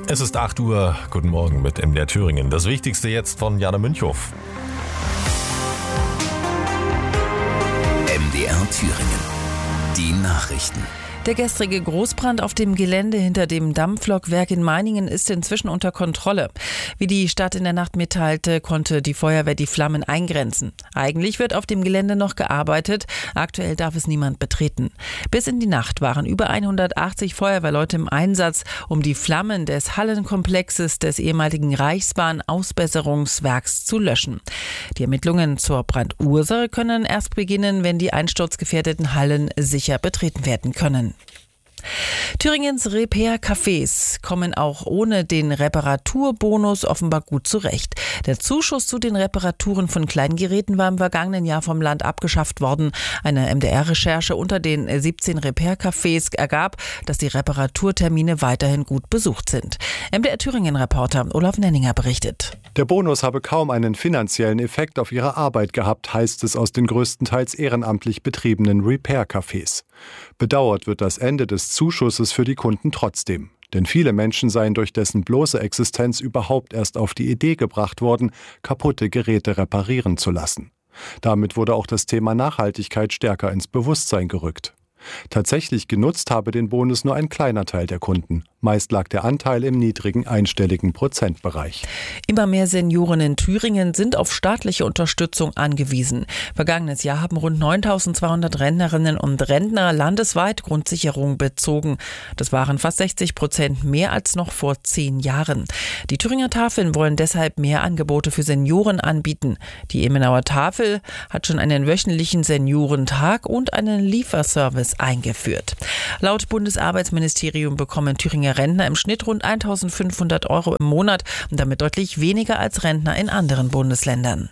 Es ist 8 Uhr. Guten Morgen mit MDR Thüringen. Das Wichtigste jetzt von Jana Münchhoff. MDR Thüringen. Die Nachrichten. Der gestrige Großbrand auf dem Gelände hinter dem Dampflokwerk in Meiningen ist inzwischen unter Kontrolle. Wie die Stadt in der Nacht mitteilte, konnte die Feuerwehr die Flammen eingrenzen. Eigentlich wird auf dem Gelände noch gearbeitet. Aktuell darf es niemand betreten. Bis in die Nacht waren über 180 Feuerwehrleute im Einsatz, um die Flammen des Hallenkomplexes des ehemaligen Reichsbahn-Ausbesserungswerks zu löschen. Die Ermittlungen zur Brandursache können erst beginnen, wenn die einsturzgefährdeten Hallen sicher betreten werden können. Thüringens Repair-Cafés kommen auch ohne den Reparaturbonus offenbar gut zurecht. Der Zuschuss zu den Reparaturen von Kleingeräten war im vergangenen Jahr vom Land abgeschafft worden. Eine MDR-Recherche unter den 17 Repair-Cafés ergab, dass die Reparaturtermine weiterhin gut besucht sind. MDR-Thüringen-Reporter Olaf Nenninger berichtet. Der Bonus habe kaum einen finanziellen Effekt auf ihre Arbeit gehabt, heißt es aus den größtenteils ehrenamtlich betriebenen Repair-Cafés. Bedauert wird das Ende des Zuschusses für die Kunden trotzdem. Denn viele Menschen seien durch dessen bloße Existenz überhaupt erst auf die Idee gebracht worden, kaputte Geräte reparieren zu lassen. Damit wurde auch das Thema Nachhaltigkeit stärker ins Bewusstsein gerückt. Tatsächlich genutzt habe den Bonus nur ein kleiner Teil der Kunden. Meist lag der Anteil im niedrigen einstelligen Prozentbereich. Immer mehr Senioren in Thüringen sind auf staatliche Unterstützung angewiesen. Vergangenes Jahr haben rund 9.200 Rentnerinnen und Rentner landesweit Grundsicherung bezogen. Das waren fast 60% mehr als noch vor 10 Jahren. Die Thüringer Tafeln wollen deshalb mehr Angebote für Senioren anbieten. Die Emenauer Tafel hat schon einen wöchentlichen Seniorentag und einen Lieferservice eingeführt. Laut Bundesarbeitsministerium bekommen Thüringer Rentner im Schnitt rund 1.500 € im Monat und damit deutlich weniger als Rentner in anderen Bundesländern.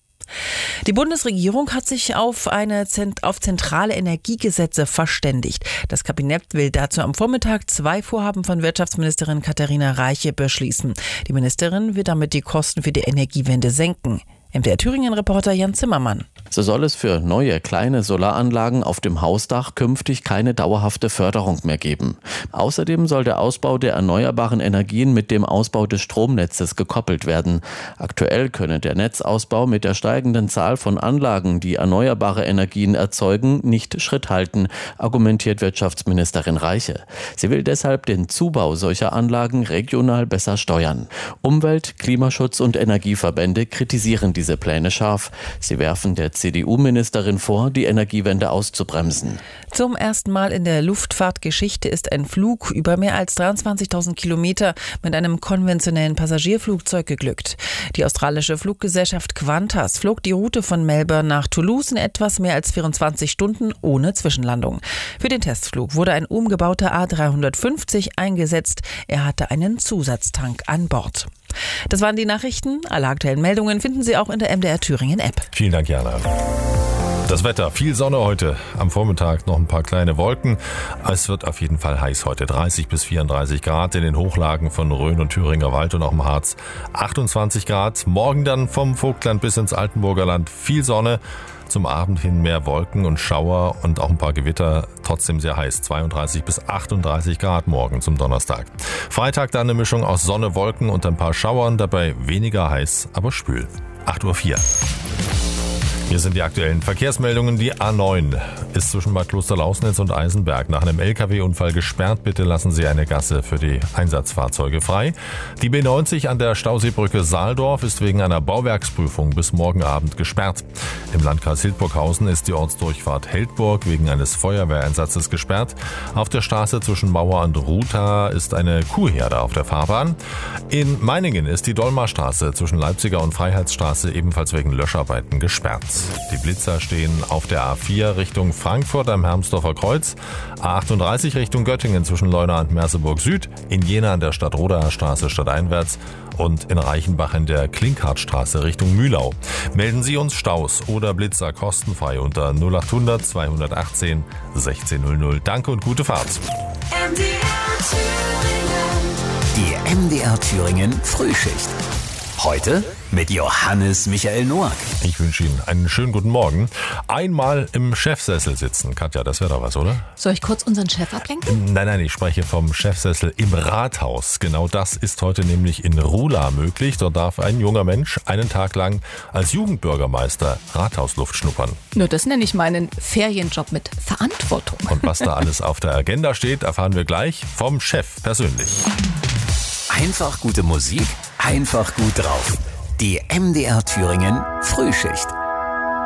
Die Bundesregierung hat sich auf zentrale Energiegesetze verständigt. Das Kabinett will dazu am Vormittag 2 Vorhaben von Wirtschaftsministerin Katharina Reiche beschließen. Die Ministerin will damit die Kosten für die Energiewende senken. MDR Thüringen-Reporter Jan Zimmermann. So soll es für neue kleine Solaranlagen auf dem Hausdach künftig keine dauerhafte Förderung mehr geben. Außerdem soll der Ausbau der erneuerbaren Energien mit dem Ausbau des Stromnetzes gekoppelt werden. Aktuell könne der Netzausbau mit der steigenden Zahl von Anlagen, die erneuerbare Energien erzeugen, nicht Schritt halten, argumentiert Wirtschaftsministerin Reiche. Sie will deshalb den Zubau solcher Anlagen regional besser steuern. Umwelt-, Klimaschutz- und Energieverbände kritisieren diese Pläne scharf. Sie werfen der CDU-Ministerin vor, die Energiewende auszubremsen. Zum ersten Mal in der Luftfahrtgeschichte ist ein Flug über mehr als 23.000 Kilometer mit einem konventionellen Passagierflugzeug geglückt. Die australische Fluggesellschaft Qantas flog die Route von Melbourne nach Toulouse in etwas mehr als 24 Stunden ohne Zwischenlandung. Für den Testflug wurde ein umgebauter A350 eingesetzt. Er hatte einen Zusatztank an Bord. Das waren die Nachrichten. Alle aktuellen Meldungen finden Sie auch in der MDR Thüringen App. Vielen Dank, Jana. Das Wetter, viel Sonne heute. Am Vormittag noch ein paar kleine Wolken. Es wird auf jeden Fall heiß heute. 30 bis 34 Grad in den Hochlagen von Rhön und Thüringer Wald und auch im Harz. 28 Grad. Morgen dann vom Vogtland bis ins Altenburger Land viel Sonne. Zum Abend hin mehr Wolken und Schauer und auch ein paar Gewitter. Trotzdem sehr heiß. 32 bis 38 Grad morgen zum Donnerstag. Freitag dann eine Mischung aus Sonne, Wolken und ein paar Schauern. Dabei weniger heiß, aber schwül. 8:04 Uhr. Hier sind die aktuellen Verkehrsmeldungen. Die A9 ist zwischen Bad Klosterlausnitz und Eisenberg nach einem LKW-Unfall gesperrt. Bitte lassen Sie eine Gasse für die Einsatzfahrzeuge frei. Die B90 an der Stauseebrücke Saaldorf ist wegen einer Bauwerksprüfung bis morgen Abend gesperrt. Im Landkreis Hildburghausen ist die Ortsdurchfahrt Heldburg wegen eines Feuerwehreinsatzes gesperrt. Auf der Straße zwischen Mauer und Ruta ist eine Kuhherde auf der Fahrbahn. In Meiningen ist die Dolmarstraße zwischen Leipziger und Freiheitsstraße ebenfalls wegen Löscharbeiten gesperrt. Die Blitzer stehen auf der A4 Richtung Frankfurt am Hermsdorfer Kreuz, A38 Richtung Göttingen zwischen Leuna und Merseburg Süd, in Jena an der Stadtrodaer Straße stadteinwärts und in Reichenbach in der Klinkhartstraße Richtung Mühlau. Melden Sie uns Staus oder Blitzer kostenfrei unter 0800 218 1600. Danke und gute Fahrt. Die MDR Thüringen Frühschicht. Heute mit Johannes Michael Noack. Ich wünsche Ihnen einen schönen guten Morgen. Einmal im Chefsessel sitzen. Katja, das wäre doch was, oder? Soll ich kurz unseren Chef ablenken? Nein, ich spreche vom Chefsessel im Rathaus. Genau das ist heute nämlich in Rula möglich. Dort darf ein junger Mensch einen Tag lang als Jugendbürgermeister Rathausluft schnuppern. Nur das nenne ich meinen Ferienjob mit Verantwortung. Und was da alles auf der Agenda steht, erfahren wir gleich vom Chef persönlich. Einfach gute Musik, einfach gut drauf. Die MDR Thüringen Frühschicht.